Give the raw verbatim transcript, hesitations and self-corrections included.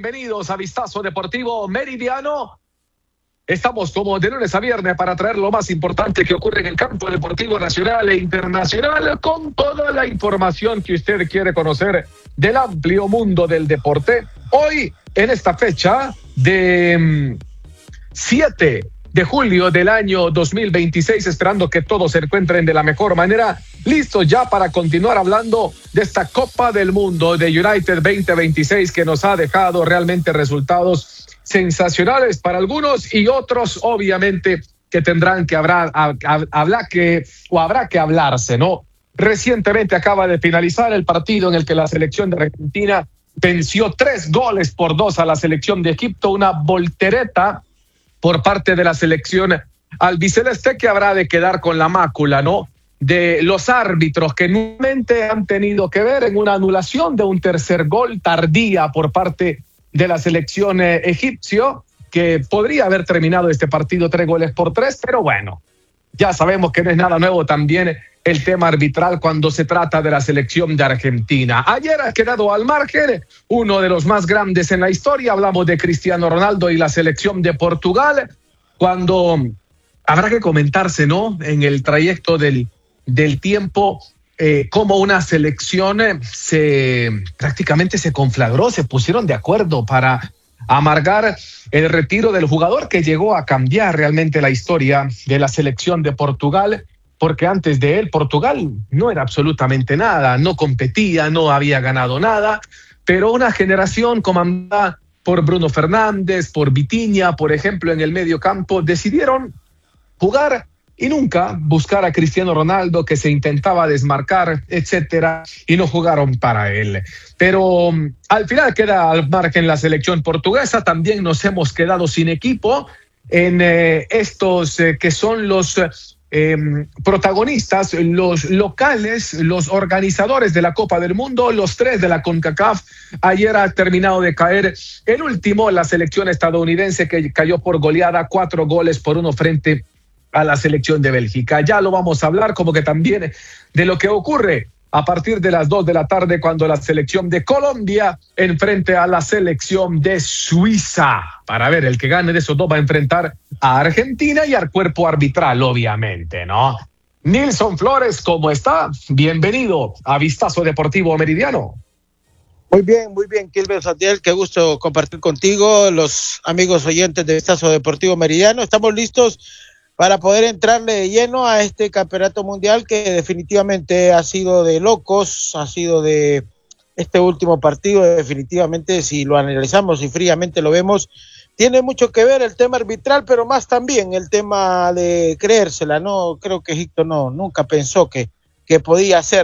bienvenidos a Vistazo Deportivo Meridiano. Estamos como de lunes a viernes para traer lo más importante que ocurre en el campo deportivo nacional e internacional, con toda la información que usted quiere conocer del amplio mundo del deporte. Hoy, en esta fecha de siete de julio del año dos mil veintiséis, esperando que todos se encuentren de la mejor manera, listos ya para continuar hablando de esta Copa del Mundo de United veinte veintiséis, que nos ha dejado realmente resultados sensacionales para algunos y otros, obviamente, que tendrán que hablar, hablar que, o habrá que hablarse, ¿no? Recientemente acaba de finalizar el partido en el que la selección de Argentina venció tres goles por dos a la selección de Egipto, una voltereta por parte de la selección albiceleste, que habrá de quedar con la mácula, ¿no?, de los árbitros, que nuevamente han tenido que ver en una anulación de un tercer gol tardía por parte de la selección eh, egipcio, que podría haber terminado este partido tres goles por tres, pero bueno, ya sabemos que no es nada nuevo también el tema arbitral cuando se trata de la selección de Argentina. Ayer ha quedado al margen uno de los más grandes en la historia. Hablamos de Cristiano Ronaldo y la selección de Portugal, cuando habrá que comentarse, ¿no?, en el trayecto del, del tiempo, eh, cómo una selección se prácticamente se conflagró, se pusieron de acuerdo para amargar el retiro del jugador que llegó a cambiar realmente la historia de la selección de Portugal, porque antes de él Portugal no era absolutamente nada, no competía, no había ganado nada, pero una generación comandada por Bruno Fernández, por Vitinha, por ejemplo, en el medio campo, decidieron jugar y nunca buscar a Cristiano Ronaldo, que se intentaba desmarcar, etcétera, y no jugaron para él. Pero um, al final queda al margen la selección portuguesa. También nos hemos quedado sin equipo en eh, estos eh, que son los eh, protagonistas, los locales, los organizadores de la Copa del Mundo, los tres de la CONCACAF. Ayer ha terminado de caer el último, la selección estadounidense, que cayó por goleada cuatro goles por uno frente a la selección de Bélgica. Ya lo vamos a hablar, como que también de lo que ocurre a partir de las dos de la tarde, cuando la selección de Colombia enfrente a la selección de Suiza. Para ver, el que gane de esos dos va a enfrentar a Argentina y al cuerpo arbitral, obviamente, ¿no? Nilson Flores, ¿cómo está? Bienvenido a Vistazo Deportivo Meridiano. Muy bien, muy bien, Kilber Satiel, qué gusto compartir contigo, los amigos oyentes de Vistazo Deportivo Meridiano. Estamos listos para poder entrarle de lleno a este campeonato mundial, que definitivamente ha sido de locos, ha sido de este último partido, definitivamente, si lo analizamos y fríamente lo vemos, tiene mucho que ver el tema arbitral, pero más también el tema de creérsela, ¿no? Creo que Egipto no, nunca pensó que, que podía ser